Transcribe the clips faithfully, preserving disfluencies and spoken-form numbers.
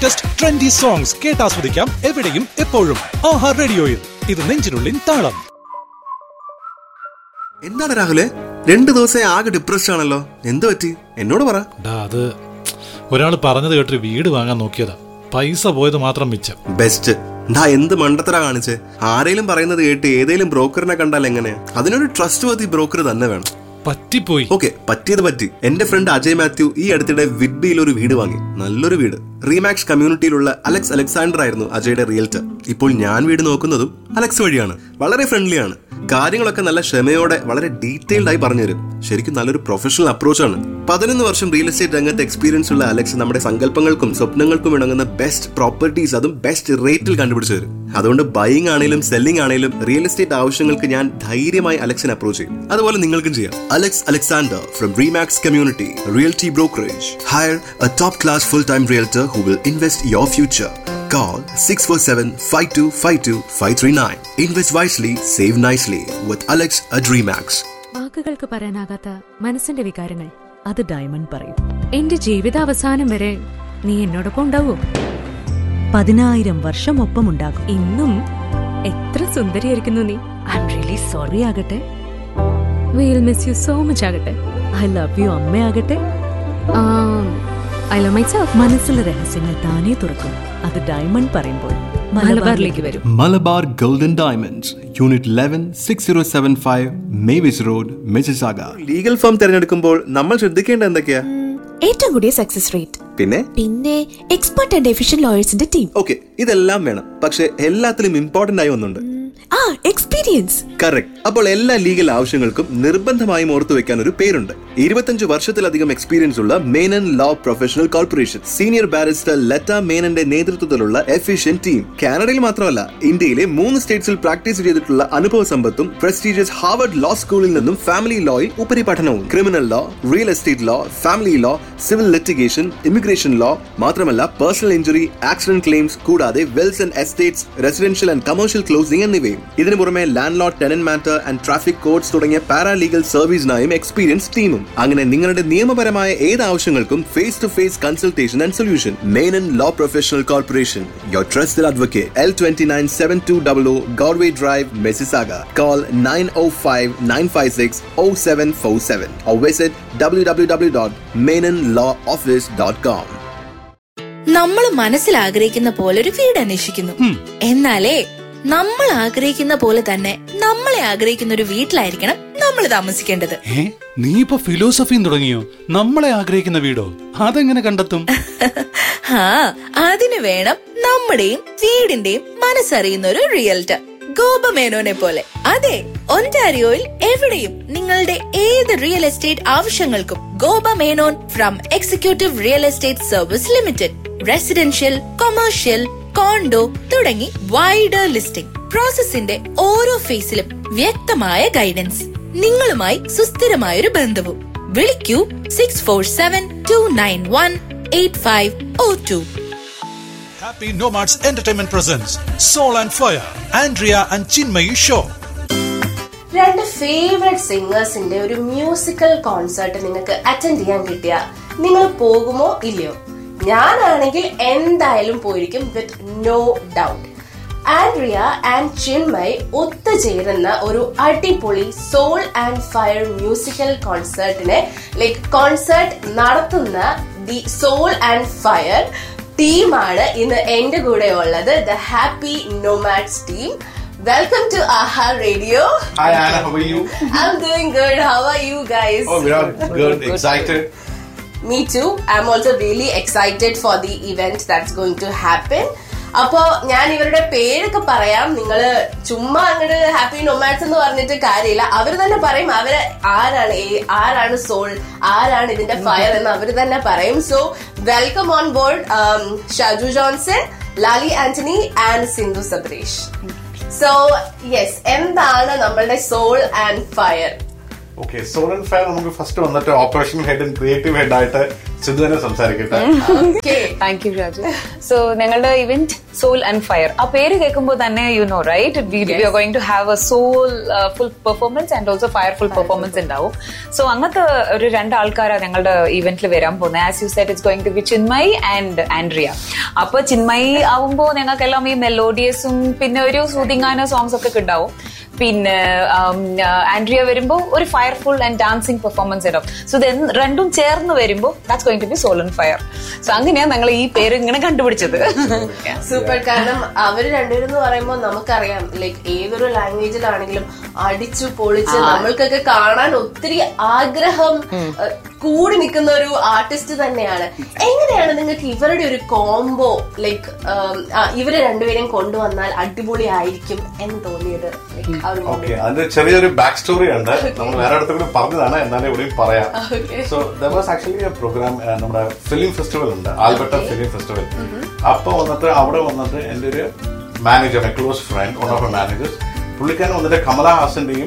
Latest trendy songs കേട്ടാസ്വദിക്കാം എവിടെയും എപ്പോഴും. ആഹാ റേഡിയോയിൽ ഇത് നെഞ്ചിനുള്ളിൻ താളം. എന്താണ് രാഹുലെ, രണ്ടു ദിവസം ആകെ ഡിപ്രസ്ഡ് ആണല്ലോ, എന്ത് പറ്റി? എന്നോട് പറ. അത് ഒരാൾ പറഞ്ഞത് കേട്ടൊരു വീട് വാങ്ങാൻ നോക്കിയതാ, പൈസ പോയത് മാത്രം മിച്ചം. ബെസ്റ്റ്. ഡാ എന്ത് മണ്ടത്തര കാണിച്ച്. ആരെങ്കിലും പറയുന്നത് കേട്ട് ഏതെങ്കിലും ബ്രോക്കറിനെ കണ്ടാൽ എങ്ങനെ? അതിനൊരു ട്രസ്റ്റ് വർത്തി ബ്രോക്കർ തന്നെ വേണം. പറ്റിപ്പോയി. ഓക്കെ, പറ്റിയത് പറ്റി. എന്റെ ഫ്രണ്ട് അജയ് മാത്യു ഈ അടുത്തിടെ വിഡ്ബിയിൽ ഒരു വീട് വാങ്ങി. നല്ലൊരു വീട്. റീമാക്സ് കമ്മ്യൂണിറ്റിയിലുള്ള അലക്സ് അലക്സാണ്ടർ ആയിരുന്നു അജയുടെ റിയൽറ്റർ. ഇപ്പോൾ ഞാൻ വീട് നോക്കുന്നതും അലക്സ് വഴിയാണ്. വളരെ ഫ്രണ്ട്ലി ആണ്. കാര്യങ്ങളൊക്കെ നല്ല ക്ഷമയോടെ വളരെ ഡീറ്റെയിൽഡ് ആയി പറഞ്ഞുതരും. ശരിക്കും നല്ലൊരു പ്രൊഫഷണൽ അപ്രോച്ചാണ്. പതിനൊന്ന് വർഷം റിയൽ എസ്റ്റേറ്റ് രംഗത്ത് എക്സ്പീരിയൻസ് ഉള്ള അലക്സ് നമ്മുടെ സങ്കല്പങ്ങൾക്കും സ്വപ്നങ്ങൾക്കും ഇണങ്ങുന്ന ബെസ്റ്റ് പ്രോപ്പർട്ടീസ് അതും ബെസ്റ്റ് റേറ്റിൽ കണ്ടുപിടിച്ചു തരും. അതുകൊണ്ട് ബൈയിങ് ആണെങ്കിലും സെല്ലിംഗ് ആണെങ്കിലും റിയൽ എസ്റ്റേറ്റ് ആവശ്യങ്ങൾക്ക് ഞാൻ ധൈര്യമായി അലക്സിനെ അപ്രോച്ച് ചെയ്യും. അതുപോലെ നിങ്ങൾക്കും ചെയ്യാം. Alex Alexander from റീമാക്സ് community realty brokerage. Higher A top class full time realtor who will invest your future. Call six four seven, five two five two, five three nine. Invest wisely, save nicely with Alex at Remax. വാക്കുകൾക്ക് പറയാനാകാത്ത മനസ്സിന്റെ വികാരങ്ങൾ അത് diamond പറയും. എന്റെ ജീവിതാവസാനം വരെ നീ എന്നോടൊപ്പം ഉണ്ടാവോ? പതിനായിരം വർഷം ഒപ്പം ഉണ്ടാകും. ഇന്നും എത്ര സുന്ദരിയായിരിക്കുന്നു നീ. ഐ എം റിയലി സോറി ആകട്ടെ, we'll miss you so much ആകട്ടെ, I love you അമ്മയാകട്ടെ, I love myself. മനസ്സിലെ രഹസ്യങ്ങൾ താനേ തുറക്കും. അത് ഡയമണ്ട് പറയുമ്പോൾ മലബാറിലേക്ക് വരും. Malabar golden diamonds, unit eleven, six oh seven five Mavis road, Mississauga. Legal firm തിരഞ്ഞെടുക്കുമ്പോൾ നമ്മൾ ശ്രദ്ധിക്കേണ്ട എന്തൊക്കെയാ? ഏറ്റവും കൂടിയ സക്സസ് റേറ്റ്, പിന്നെ പിന്നെ expert and efficient ലോയേഴ്സിന്റെ team. Okay, ഇതെല്ലാം വേണം. പക്ഷെ എല്ലാത്തിലും ഇമ്പോർട്ടന്റ് ആയി ഒന്നുണ്ട്, ആ എക്സ്പീരിയൻസ്. കറക്റ്റ്. അപ്പോൾ എല്ലാ ലീഗൽ ആവശ്യങ്ങൾക്കും നിർബന്ധമായും ഓർത്തു വെക്കാൻ ഒരു പേരുണ്ട്. ഇരുപത്തഞ്ച് വർഷത്തിലധികം എക്സ്പീരിയൻസ് ഉള്ള Menon law professional corporation. Senior barrister ലറ്റ മേനന്റെ നേതൃത്വത്തിലുള്ള എഫിഷ്യന്റ് ടീം. കാനഡയിൽ മാത്രമല്ല, ഇന്ത്യയിലെ മൂന്ന് സ്റ്റേറ്റ്സിൽ പ്രാക്ടീസ് ചെയ്തിട്ടുള്ള അനുഭവ സമ്പത്തും പ്രസ്റ്റീജിയസ് ഹാർവർഡ് ലോ സ്കൂളിൽ നിന്നും family ലോയിൽ ഉപരിപഠനവും. Criminal law, real estate law, family law, civil litigation, immigration law, മാത്രമല്ല പേഴ്സണൽ ഇഞ്ചുറി, ആക്സിഡന്റ് ക്ലെയിംസ്, കൂടാതെ Wells and estates, residential and commercial closing എന്നിവയും. ഇതിനു പുറമെ land load, tenant matter and traffic codes തുടങ്ങിയ paralegal സർവീസിനായും experience ടീമും. അങ്ങനെ നിങ്ങളുടെ നിയമപരമായ ഏത് ആവശ്യങ്ങൾക്കും face to face consultation and solution. Menon law professional corporation, your trusted advocate. L twenty-nine seventy-two hundred Galway Drive, Mississauga. Call nine oh five, nine five six, oh seven four seven or visit w w w dot menon law office dot com. നമ്മൾ മനസ്സിൽ ആഗ്രഹിക്കുന്ന പോലെ ഒരു വീട് അന്വേഷിക്കുന്നു. എന്നാലേ നമ്മൾ ആഗ്രഹിക്കുന്ന പോലെ തന്നെ നമ്മളെ ആഗ്രഹിക്കുന്ന ഒരു വീട്ടിലായിരിക്കണം നമ്മൾ താമസിക്കേണ്ടത്. നീ ഇപ്പൊ ഫിലോസഫിയും തുടങ്ങിയോ? നമ്മളെ ആഗ്രഹിക്കുന്ന വീടോ? അതെങ്ങനെ കണ്ടെത്തും? ആ അതിനു വേണം നമ്മുടെയും വീടിന്റെയും മനസ്സറിയുന്ന ഒരു റിയൽറ്റർ, ഗോപ മേനോനെ പോലെ. അതെ, ഒന്റാരിയോയിൽ എവിടെയും നിങ്ങളുടെ ഏത് റിയൽ എസ്റ്റേറ്റ് ആവശ്യങ്ങൾക്കും ഗോപ Menon from executive real estate service limited. Residential, commercial, condo തുടങ്ങി വൈഡർ ലിസ്റ്റിംഗ്. പ്രോസസിന്റെ ഓരോ ഫേസിലും വ്യക്തമായ ഗൈഡൻസ്. നിങ്ങളുമായി സുസ്ഥിരമായൊരു ബന്ധവും. വിളിക്കൂ six four seven to nine one eight five oh two. Happy Nomads Entertainment presents Soul and Fire, Andrea and Chinmayi show. രണ്ട് favourite സിംഗേഴ്സിന്റെ ഒരു മ്യൂസിക്കൽ കോൺസേർട്ട് നിങ്ങൾക്ക് അറ്റൻഡ് ചെയ്യാൻ കിട്ടിയ നിങ്ങൾ പോകുമോ ഇല്ലയോ? ഞാനാണെങ്കിൽ എന്തായാലും പോയിരിക്കും, with no doubt. Andrea and Chinmay ഒത്തുചേരുന്ന ഒരു അടിപൊളി soul and fire musical കോൺസേർട്ടിനെ like concert നടത്തുന്ന ദി സോൾ ആൻഡ് ഫയർ ടീമാണ് ഇന്ന് എന്റെ കൂടെ ഉള്ളത്, the happy nomads team. Welcome to Aha Radio. Hi Anna, how are you? I'm doing good. How are you guys? Oh, we are good. Excited. Me too. I'm also really excited for the event that's going to happen. അപ്പൊ ഞാൻ ഇവരുടെ പേരൊക്കെ പറയാം. നിങ്ങള് ചുമ്മാ അങ്ങോട്ട് happy nomads എന്ന് പറഞ്ഞിട്ട് കാര്യമില്ല. അവര് തന്നെ പറയും അവര് ആരാണ്, ആരാണ് സോൾ, ആരാണ് ഇതിന്റെ ഫയർ എന്ന് അവര് തന്നെ പറയും. So welcome on board Shaju Johnson, Lali Antony and Sindhu സബ്രേഷ്. So yes, എന്താണ് നമ്മളുടെ soul and fire? Okay, soul and fire നമുക്ക് ഫസ്റ്റ് വന്നിട്ട് operational head and creative head ആയിട്ട് സിദ്ധു തന്നെ സംസാരിക്കട്ടെ. Thank you Raju. സോ ഞങ്ങളുടെ ഇവന്റ് സോൾ ആൻഡ് ഫയർ, ആ പേര് കേൾക്കുമ്പോൾ തന്നെ you know right we are going to have A soul full performance and also fire full performance ഉണ്ടാവും. സോ അങ്ങനത്തെ ഒരു രണ്ട് ആൾക്കാരാണ് ഞങ്ങളുടെ ഇവന്റിൽ വരാൻ പോകുന്നത്. As you said it's going to B Chinmayi and Andrea. അപ്പൊ ചിന്മയി ആവുമ്പോൾ ഞങ്ങൾക്കെല്ലാം ഈ മെലോഡിയസും പിന്നെ ഒരു സൂതിങ്ങാന സോങ്സ് ഒക്കെ ഉണ്ടാവും. പിന്നെ ആൻഡ്രിയ വരുമ്പോൾ ഒരു ഫയർഫുൾ ആൻഡ് ഡാൻസിങ് പെർഫോമൻസ് ഉണ്ടാവും. സോ ഇത് രണ്ടും ചേർന്ന് വരുമ്പോൾ that's going to B soul and fire. So അങ്ങനെയാണ് ഞങ്ങൾ ഈ പേര് ഇങ്ങനെ കണ്ടുപിടിച്ചത്. സൂപ്പർ. കാരണം അവര് രണ്ടുപേരും എന്ന് പറയുമ്പോൾ നമുക്കറിയാം ലൈക്ക് ഏതൊരു ലാംഗ്വേജിലാണെങ്കിലും അടിച്ചു പൊളിച്ച് നമ്മൾക്കൊക്കെ കാണാൻ ഒത്തിരി ആഗ്രഹം കൂടി നിൽക്കുന്ന ഒരു ആർട്ടിസ്റ്റ് തന്നെയാണ്. എങ്ങനെയാണ് നിങ്ങൾക്ക് ഇവരുടെ ഒരു കോംബോ ലൈക്ക് ഇവരെ രണ്ടുപേരെയും കൊണ്ടുവന്നാൽ അടിപൊളി ആയിരിക്കും എന്ന് തോന്നിയത്? ഓക്കെ, അതിന്റെ ചെറിയൊരു ബാക്ക് സ്റ്റോറി ഉണ്ട്. നമ്മൾ വേറെ അടുത്ത് കൂടി പറഞ്ഞതാണ്, എന്നാലും ഇവിടെയും പറയാം. So there was actually A programme, നമ്മുടെ ഫിലിം ഫെസ്റ്റിവൽ ഉണ്ട്, ആൽബർട്ട ഫിലിം ഫെസ്റ്റിവൽ. അപ്പൊ വന്നിട്ട് അവിടെ വന്നിട്ട് എന്റെ ഒരു manager, A close friend, one of A managers, പുള്ളിക്കാരൻ വന്നിട്ട് കമലഹാസന്റെയും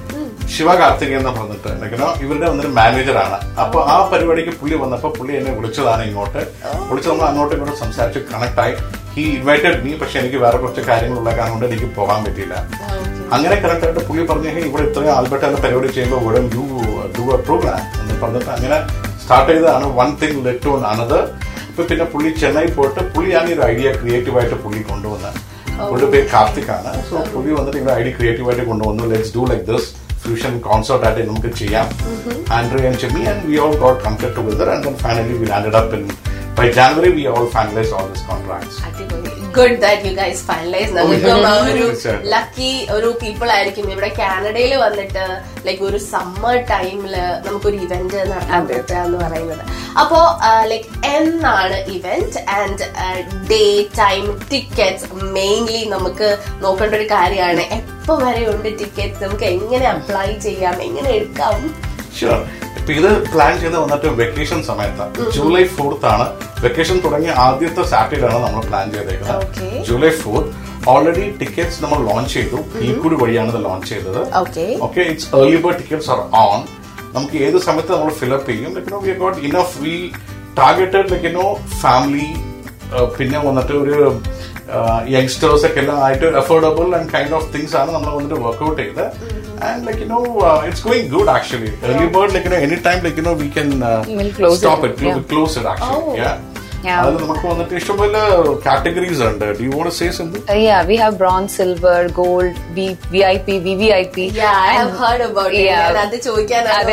ശിവ കാർത്തിക് എന്ന് പറഞ്ഞിട്ട് എനിക്കോ ഇവരുടെ വന്നൊരു മാനേജറാണ്. അപ്പൊ ആ പരിപാടിക്ക് പുള്ളി വന്നപ്പോ പുള്ളി എന്നെ വിളിച്ചതാണ് ഇങ്ങോട്ട്. വിളിച്ച് നമ്മൾ അങ്ങോട്ടും ഇങ്ങോട്ട് സംസാരിച്ച് കണക്ട് ആയി. ഹി ഇൻവൈറ്റഡ് മീ, പക്ഷെ എനിക്ക് വേറെ കുറച്ച് കാര്യങ്ങളുള്ള കാരണം കൊണ്ട് എനിക്ക് പോകാൻ പറ്റിയില്ല. അങ്ങനെ കറക്റ്റ് ആയിട്ട് പുള്ളി പറഞ്ഞു, ഇവിടെ ഇത്രയും ആൽബർട്ട പരിപാടി ചെയ്യുമ്പോൾ ഇവിടെ യു ഡു എ പ്രോഗ്രാം എന്ന് പറഞ്ഞിട്ട് അങ്ങനെ സ്റ്റാർട്ട് ചെയ്തതാണ്. One thing let to another. ഇപ്പൊ പിന്നെ പുള്ളി ചെന്നൈ പോയിട്ട് പുള്ളിയാണ് ഈ ഒരു ഐഡിയ ക്രിയേറ്റീവായിട്ട് പുള്ളി കൊണ്ടുവന്നത്. പുള്ളി പേര് കാർത്തിക് ആണ്. സോ പുള്ളി വന്നിട്ട് ഇവിടെ ഐഡിയ ക്രിയേറ്റീവായിട്ട് കൊണ്ടുവന്നു. Let's do like this fusion concert ആയിട്ട് നമുക്ക് ചെയ്യാം. ആൻഡ്രിയ ആൻഡ് ചിമ്മി and we all got comfort together and then finally we landed up in by January we all finalized all these contracts. Good that you guys finalized. നമുക്കും ആ ഒരു lucky ഒരു people ആയിരിക്കും ഇവിടെ കാനഡയിൽ വന്നിട്ട് ലൈക്ക് ഒരു സമ്മർ ടൈമില് നമുക്കൊരു ഇവന്റ് നടത്താൻ പറ്റുക എന്ന് പറയുന്നത്. അപ്പോ ലൈക്ക് എന്നാണ് event and day time tickets mainly നമുക്ക് നോക്കേണ്ട ഒരു കാര്യമാണ്. എപ്പോ വരെ ഉണ്ട് ടിക്കറ്റ്സ്, നമുക്ക് എങ്ങനെ അപ്ലൈ ചെയ്യാം, എങ്ങനെ എടുക്കാം? ഷുവർ. ഇപ്പൊ ഇത് പ്ലാൻ ചെയ്ത് വന്നിട്ട് വെക്കേഷൻ സമയത്താണ്. ജൂലൈ ഫോർത്ത് ആണ് വെക്കേഷൻ തുടങ്ങിയ ആദ്യത്തെ സാറ്റർഡേ ആണ് നമ്മൾ പ്ലാൻ ചെയ്തേക്കുന്നത്. ജൂലൈ ഫോർത്ത് ഓൾറെഡി ടിക്കറ്റ്സ് നമ്മൾ ലോഞ്ച് ചെയ്തു. ഈക്കൂടി വഴിയാണ് ഇത് ലോഞ്ച് ചെയ്തത്. Okay, it's early bird tickets R on. നമുക്ക് ഏത് സമയത്ത് നമ്മൾ ഫിലപ്പ് ചെയ്യും. Like no we got enough, V targeted like no family, പിന്നെ വന്നിട്ട് ഒരു യങ്സ്റ്റേഴ്സ് ഒക്കെ എല്ലാം ആയിട്ട് affordable and kind of things ആണ് നമ്മൾ വന്നിട്ട് വർക്ക്ഔട്ട് ചെയ്ത്. And like you know, uh, it's going good actually. Early bird, like you know, anytime like you know, we can uh, we'll stop it. it. Yeah. We'll close it actually. Oh. Yeah. Yeah. നമുക്ക് വന്നിട്ട് ഇഷ്ടംപോലെ categories ഉണ്ട്. Do you want to say something? Uh, yeah, we have bronze, silver, gold, V I P, V V I P. Yeah, I have heard about it. ഞാൻ അത് ചോദിക്കാനാണ്.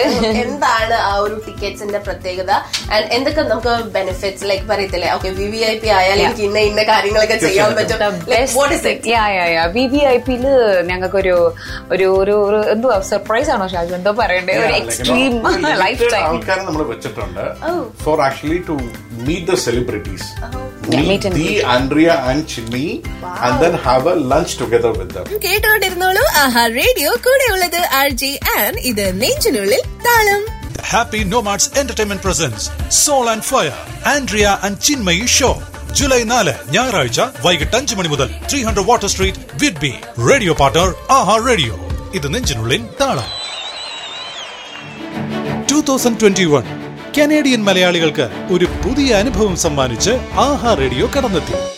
എന്താണ് ആ ഒരു ടിക്കറ്റ്സിന്റെ പ്രത്യേകത ആൻഡ് എന്തൊക്കെ നമുക്ക് ബെനിഫിറ്റ്സ് ലൈക്ക് പറയത്തില്ലേ? Okay, V V I P ആയാൽ എനിക്ക് ഇന്ന ഇന്ന കാര്യങ്ങളൊക്കെ ചെയ്യാൻ പറ്റും. What is it? Yeah, yeah, yeah. V V I P ല് ഞങ്ങൾക്ക് ഒരു ഒരു ഒരു എന്തുവാ സർപ്രൈസ് ആണോ ഷാജു എന്തോ പറയണ്ടേ? ഒരു എക്സ്ട്രീം ലൈഫ് ടൈം ആൾക്കാരെ നമ്മൾ വെച്ചിട്ടുണ്ട് four actually to meet the celebrities. Oh. Yeah, meet the Andrea and Chinmay. Wow. And then have a lunch together with them. കേട്ടോണ്ടിരുന്നോളൂ Aaha radio. കൂടെ ഉള്ളത് ആർ ജെ ആൻ. ഇത് നെഞ്ചിനുള്ളിൽ താളം. Happy Nomads Entertainment presents Soul and Fire Andrea and Chinmay show. July നാല് ഞായറാഴ്ച വൈകിട്ട് അഞ്ച് മണി മുതൽ three hundred water street Whidbey. Radio partner ആഹാ റേഡിയോ. ഇത് നെഞ്ചിനുള്ളിൽ താളം. twenty twenty-one കനേഡിയൻ മലയാളികൾക്ക് ഒരു പുതിയ അനുഭവം സമ്മാനിച്ച് ആഹാ റേഡിയോ കടന്നെത്തി.